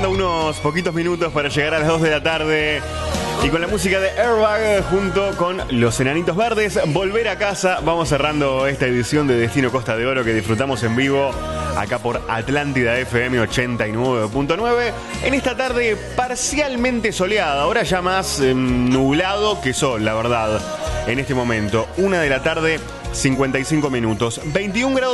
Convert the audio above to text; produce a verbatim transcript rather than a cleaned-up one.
faltando unos poquitos minutos para llegar a las dos de la tarde. Y con la música de Airbag junto con Los Enanitos Verdes, Volver a Casa. Vamos cerrando esta edición de Destino Costa de Oro que disfrutamos en vivo acá por Atlántida F M ochenta y nueve punto nueve. En esta tarde parcialmente soleada, ahora ya más eh, nublado que sol, la verdad. En este momento, una de la tarde, cincuenta y cinco minutos, veintiún grados.